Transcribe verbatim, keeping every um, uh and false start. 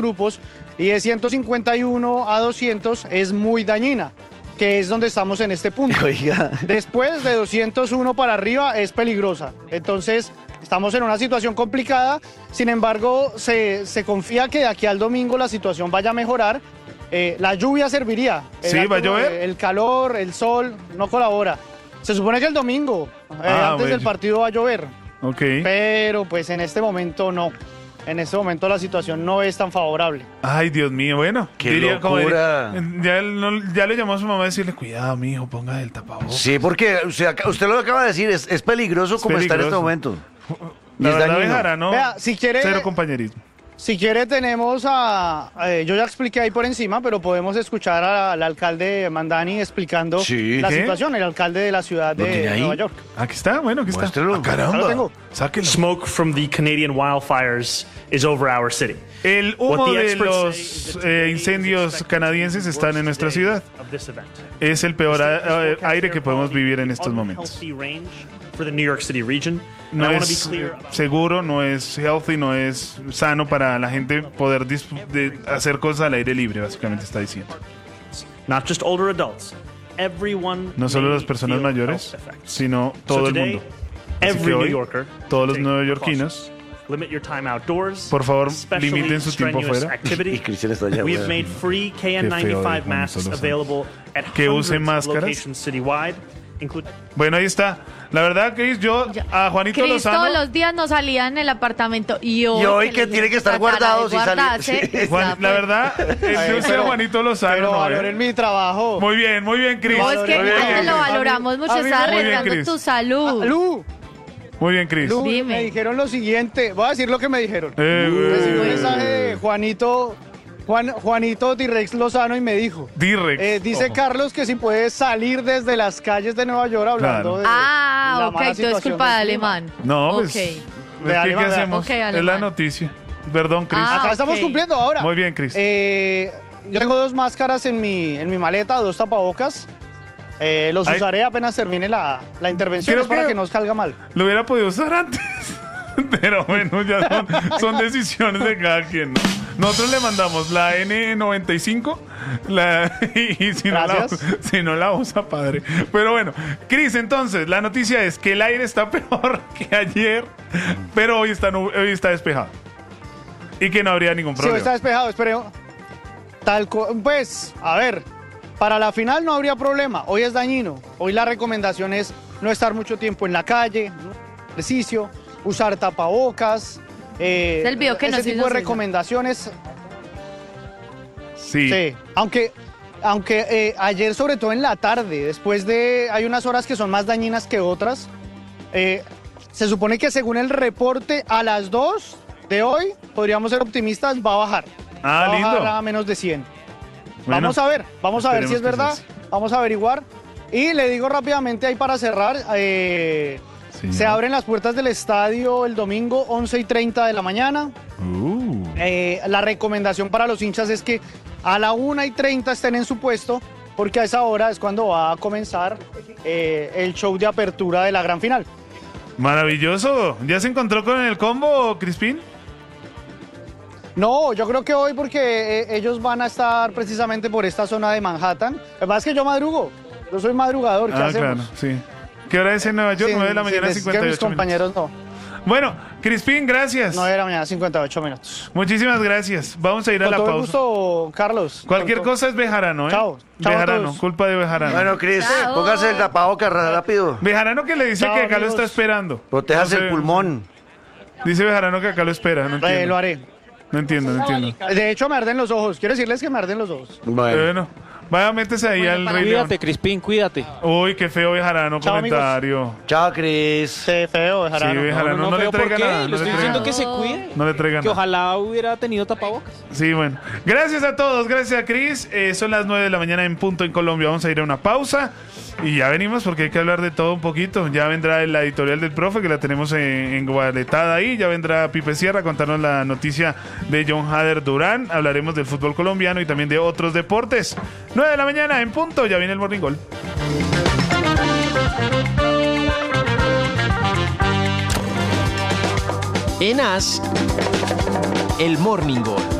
grupos, y de ciento cincuenta y uno a doscientos es muy dañina, que es donde estamos en este punto. Oiga. Después de doscientos uno para arriba es peligrosa. Entonces, estamos en una situación complicada. Sin embargo, se, se confía que de aquí al domingo la situación vaya a mejorar. Eh, la lluvia serviría. El Sí, va a llover. El calor, el sol, no colabora. Se supone que el domingo, eh, Ah, antes bueno. del partido, va a llover. Ok. Pero pues en este momento no. En este momento la situación no es tan favorable. Ay, Dios mío, bueno. ¡Qué como locura! diría- ya, él no- ya le llamó a su mamá a decirle, cuidado, mi hijo, ponga el tapabocas. Sí, porque usted, acá- usted lo acaba de decir, es, es peligroso Es como está en este peligroso. momento. Y La es verdad, dañino. Bejarano, Vea, si quiere- cero compañerismo. Si quiere tenemos a... eh, yo ya expliqué ahí por encima, pero podemos escuchar a- al alcalde Mandani explicando Sí. la ¿Qué? situación, el alcalde de la ciudad ¿Lo tiene de ahí? Nueva York. Aquí está, bueno, aquí está. Muéstrelo. Ah, caramba. Ya lo tengo. Sáquelo. Smoke from the Canadian wildfires is over our city. El humo What the de experts say los is that eh, today is incendios expected canadienses to be the están en worst nuestra day ciudad. of this event. Es el peor The a- state has a- forecast aire que air podemos quality vivir en estos in momentos. unhealthy range for the New York City region. No And I wanna be es clear eh, about- seguro, no es healthy, no es sano para la gente poder dis- de hacer cosas al aire libre, básicamente está diciendo. Not just older adults. Everyone No solo may las personas feel mayores, health effects. sino todo So el today, mundo. Así every que hoy, New Yorker, todos los take neoyorquinos, precautions. Limit your time outdoors. por favor, especially limiten su tiempo strenuous fuera. activity. Y Cristian está allá, We have güey. made free K N Qué feo de ninety-five Juanito masks Lozano. available at Que hundreds use of máscaras. locations citywide, including Bueno, ahí está. La verdad, Cris, yo a Juanito Cris Lozano... todos los días no salía en el apartamento y hoy, Y hoy que le tiene que estar tratara de guardado si sale- guardarse, sí. está, Juan- la pues. verdad, el yo soy a Juanito Lozano. Pero no, ¿eh? valoren mi trabajo. Muy bien, muy bien, Cris. No, es que Muy bien, antes Cris. lo valoramos mucho, A mí está me- Muy bien, arriesgando Cris. tu salud. Lu, Muy bien, Cris. Lu, Dime. me dijeron lo siguiente. Voy a decir lo que me dijeron. Eh, Recibí un eh, mensaje de Juanito, Juan, Juanito T-Rex Lozano y me dijo... D-Rex. Eh, dice Ojo. Carlos que si puede salir desde las calles de Nueva York hablando Claro. de Ah, la ok, mala tú es situación culpa de del clima. alemán. No, pues, Ok. pues, De ¿qué, alemán, qué ¿verdad? hacemos? Ok, Es la alemán. noticia. Perdón, Cris. Ah, Acá estamos ok. cumpliendo ahora. Muy bien, Cris. Eh, yo tengo dos máscaras en mi, en mi maleta, dos tapabocas. Eh, los Ay. usaré apenas termine la, la intervención, Creo es para que- que no salga mal. Lo hubiera podido usar antes. Pero bueno, ya son, son decisiones de cada quien, ¿no? Nosotros le mandamos la N noventa y cinco la, y si no, la, Gracias. si no la usa, padre. Pero bueno, Cris, entonces, la noticia es que el aire está peor que ayer, pero hoy está, nub- hoy está despejado. Y que no habría ningún Sí, problema. está despejado, espere. Tal co- pues, a ver, para la final no habría problema. Hoy es dañino. Hoy la recomendación es no estar mucho tiempo en la calle, ¿no? Ejercicio, usar tapabocas. Eh, Es el video que ese nos tipo hizo de César. recomendaciones. Sí. Sí, aunque, aunque eh, ayer, sobre todo en la tarde, después de... Hay unas horas que son más dañinas que otras. eh, se supone que según el reporte, a las dos de hoy, podríamos ser optimistas, va a bajar. Ah, va a bajar lindo. a menos de cien. Bueno, vamos a ver, vamos a ver si es esperemos que verdad. sea así. Vamos a averiguar. Y le digo rápidamente ahí para cerrar, eh, Señor. se abren las puertas del estadio el domingo once y treinta de la mañana. Uh. Eh, la recomendación para los hinchas es que a la una y treinta estén en su puesto, porque a esa hora es cuando va a comenzar eh, el show de apertura de la gran final. Maravilloso. ¿Ya se encontró con el combo, Crispín? No, yo creo que hoy porque eh, ellos van a estar precisamente por esta zona de Manhattan. Lo que pasa es que yo madrugo, yo soy madrugador, ¿qué Ah, hacemos? claro, sí. ¿Qué hora es en Nueva York? Sin- nueve de la sin mañana, decir que cincuenta y mis ocho minutos. compañeros no. Bueno, Crispín, gracias. nueve de la mañana, cincuenta y ocho minutos. Muchísimas gracias. Vamos a ir a Con la todo el pausa. gusto, Carlos. Cualquier Con todo- cosa es Bejarano, ¿eh? Chao. Chao a Bejarano, todos. culpa de Bejarano. Bueno, Cris, Chao. póngase el tapabocas rápido. Bejarano que le dice Chao, que acá lo amigos. está esperando. Protéjase No sé, el pulmón. Dice Bejarano que acá lo espera. No Eh, entiendo. lo haré. No entiendo, no entiendo. De hecho, me arden los ojos. Quiero decirles que me arden los ojos. Bueno. Bueno, vaya, métese ahí al Rey León. Cuídate, Crispín, cuídate. Uy, qué feo Bejarano Chao, comentario. Chao, Cris. Sí, feo, dejará. Sí, Bejarano, no, le pero ¿por traiga qué? nada. Le No le estoy traiga diciendo nada. que se cuide. No le traiga Que nada. ojalá hubiera tenido tapabocas. Sí, bueno. Gracias a todos, gracias a Cris. Eh, son las nueve de la mañana en punto en Colombia. Vamos a ir a una pausa y ya venimos porque hay que hablar de todo un poquito. Ya vendrá la editorial del profe que la tenemos en, en gualetada ahí. Ya vendrá Pipe Sierra a contarnos la noticia de John Hader Durán. Hablaremos del fútbol colombiano y también de otros deportes. nueve de la mañana en punto. Ya viene el Morning Gol. En As, el Morning Gol.